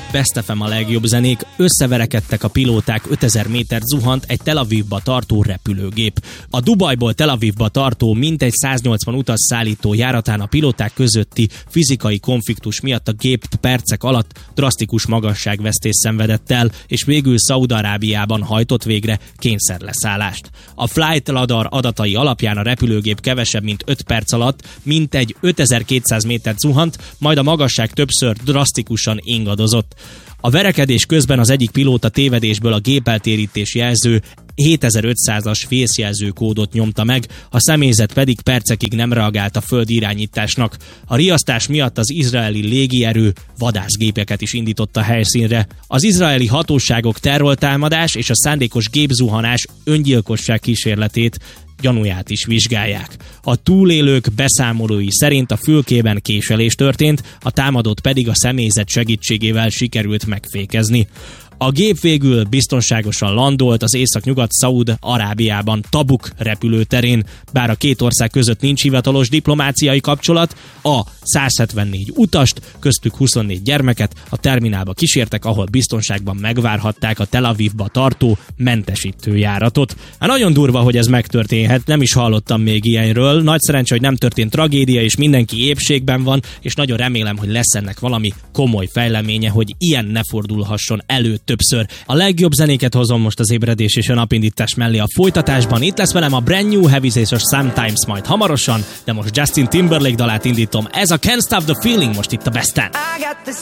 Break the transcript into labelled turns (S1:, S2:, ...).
S1: Best FM a legjobb zenék, összeverekedtek a pilóták, 5000 métert zuhant egy Tel Avivba tartó repülőgép. A Dubajból Tel Avivba tartó mintegy 180 utas szállító járatán a pilóták közötti fizikai konfliktus miatt a gép percek alatt drasztikus magasságvesztést szenvedett el, és végül Szaúd-Arábiában hajtott végre kényszerleszállást. A Flight Radar adatai alapján a repülőgép kevesebb mint 5 perc alatt mintegy 5200 métert zuhant, majd a magasság többször drasztikusan ingadozott. A verekedés közben az egyik pilóta tévedésből a gépeltérítés jelző 7500-as vészjelző kódot nyomta meg, a személyzet pedig percekig nem reagált a földi irányításnak. A riasztás miatt az izraeli légierő vadászgépeket is indított a helyszínre. Az izraeli hatóságok terrortámadás és a szándékos gépzuhanás öngyilkosság kísérletét gyanúját is vizsgálják. A túlélők beszámolói szerint a fülkében késelés történt, a támadót pedig a személyzet segítségével sikerült megfékezni. A gép végül biztonságosan landolt az észak-nyugat Szaúd-Arábiában Tabuk repülőterén, bár a két ország között nincs hivatalos diplomáciai kapcsolat, a 174 utast, köztük 24 gyermeket a terminálba kísértek, ahol biztonságban megvárhatták a Tel Avivba tartó mentesítőjáratot. Hát nagyon durva, hogy ez megtörténhet, nem is hallottam még ilyenről. Nagy szerencsé, hogy nem történt tragédia, és mindenki épségben van, és nagyon remélem, hogy lesz ennek valami komoly fejleménye, hogy ilyen ne fordulhasson elő többször. A legjobb zenéket hozom most az ébredés és a napindítás mellé a folytatásban. Itt lesz velem a Brand New Heavy és a Sometimes majd hamarosan, de most Justin Timberlake dalát indítom. Ez a Can't Stop the Feeling most itt a Besten.